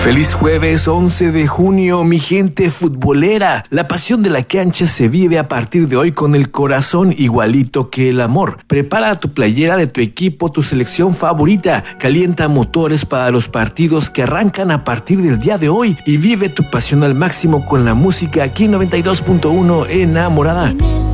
Feliz jueves 11 de junio, mi gente futbolera. La pasión de la cancha se vive a partir de hoy con el corazón igualito que el amor. Prepara tu playera de tu equipo, tu selección favorita. Calienta motores para los partidos que arrancan a partir del día de hoy y vive tu pasión al máximo con la música aquí 92.1 Enamorada.